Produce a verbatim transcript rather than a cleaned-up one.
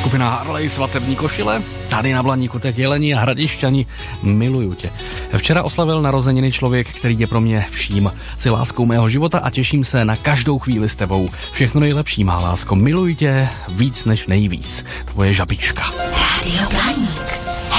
skupina Harley, Svatební košile, tady na Blaníku tak Jeleni a Hradišťani, miluju tě. Včera oslavil narozeniny člověk, který je pro mě vším. Jsi láskou mého života a těším se na každou chvíli s tebou. Všechno nejlepší, má lásko, miluju tě víc než nejvíc. Tvoje Žabička. Rádio Blaník.